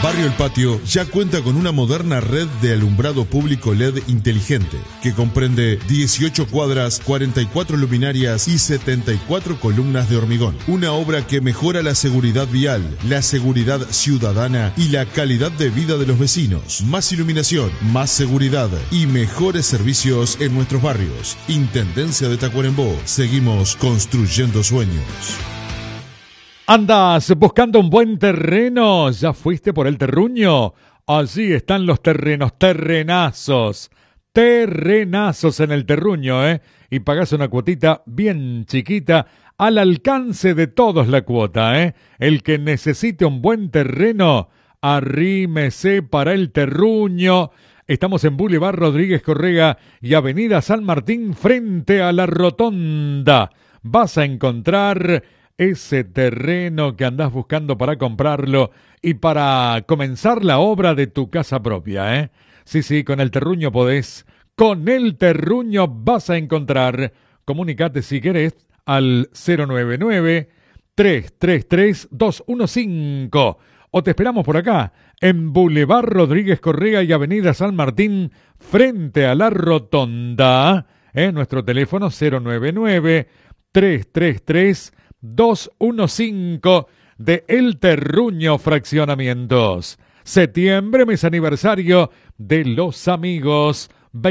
Barrio El Patio ya cuenta con una moderna red de alumbrado público LED inteligente que comprende 18 cuadras, 44 luminarias y 74 columnas de hormigón. Una obra que mejora la seguridad vial, la seguridad ciudadana y la calidad de vida de los vecinos. Más iluminación, más seguridad y mejores servicios en nuestros barrios. Intendencia de Tacuarembó. Seguimos construyendo sueños. ¿Andas buscando un buen terreno? ¿Ya fuiste por el terruño? Allí están los terrenos, terrenazos en el terruño, ¿eh? Y pagás una cuotita bien chiquita, al alcance de todos la cuota, ¿eh? El que necesite un buen terreno, arrímese para el terruño. Estamos en Boulevard Rodríguez Correa y Avenida San Martín frente a la Rotonda. Vas a encontrar ese terreno que andás buscando para comprarlo y para comenzar la obra de tu casa propia, ¿eh? Sí, con el terruño podés. Con el terruño vas a encontrar. Comunicate si querés al 099-333-215 o te esperamos por acá en Boulevard Rodríguez Correa y Avenida San Martín frente a la Rotonda. Nuestro teléfono 099-333-215 de El Terruño Fraccionamientos. Septiembre, mes aniversario de los amigos.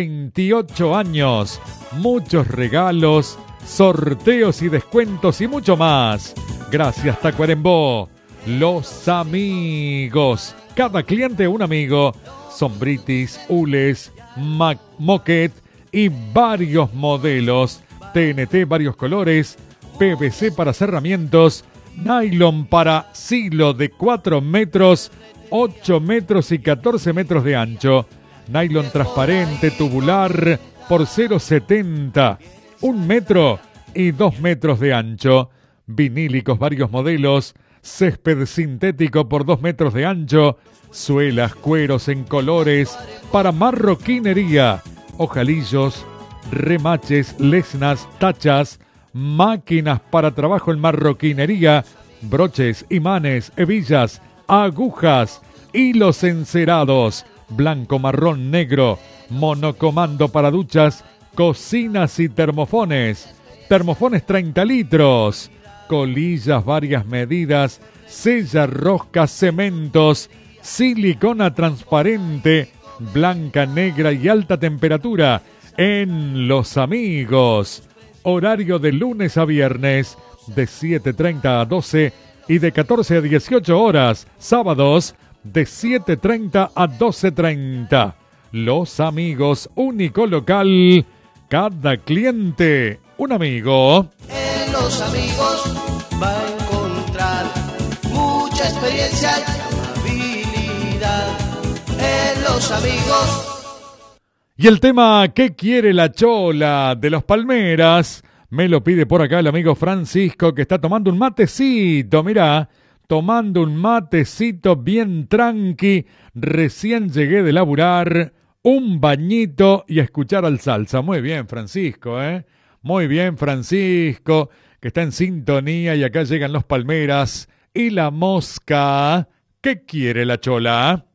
28 años, muchos regalos, sorteos y descuentos y mucho más. Gracias Tacuarembó. Los amigos. Cada cliente un amigo. Sombritis, hules, moquet y varios modelos. TNT varios colores. PVC para cerramientos. Nylon para silo de 4 metros, 8 metros y 14 metros de ancho. Nylon transparente, tubular, por 0,70. 1 metro y 2 metros de ancho. Vinílicos varios modelos. Césped sintético por 2 metros de ancho. Suelas, cueros en colores para marroquinería. Ojalillos, remaches, lesnas, tachas. Máquinas para trabajo en marroquinería. Broches, imanes, hebillas, agujas, hilos encerados. Blanco, marrón, negro, monocomando para duchas, cocinas y termofones. Termofones 30 litros, colillas varias medidas, sella, roscas, cementos, silicona transparente, blanca, negra y alta temperatura en Los Amigos. Horario de lunes a viernes de 7:30 a 12 y de 14 a 18 horas. Sábados de 7:30 a 12:30. Los Amigos, único local. Cada cliente, un amigo. En Los Amigos va a encontrar mucha experiencia y habilidad. En Los Amigos. Y el tema ¿Qué quiere la chola? De los Palmeras. Me lo pide por acá el amigo Francisco, que está tomando un matecito, mirá. Tomando un matecito bien tranqui, recién llegué de laburar, un bañito y a escuchar al salsa. Muy bien, Francisco, ¿eh? Muy bien, Francisco, que está en sintonía y acá llegan los Palmeras y la mosca. ¿Qué quiere la chola?